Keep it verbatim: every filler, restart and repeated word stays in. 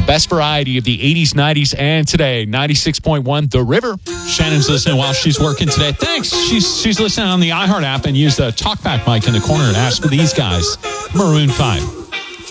best variety of the eighties, nineties, and today. ninety-six point one The River. Shannon's listening while she's working today. Thanks. She's she's listening on the iHeart app and use the talkback mic in the corner and ask for these guys. Maroon five.